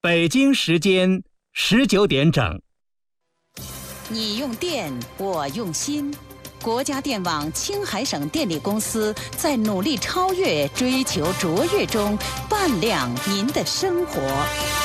北京时间19点整。 你用电，我用心。国家电网青海省电力公司在努力超越、追求卓越中，伴亮您的生活。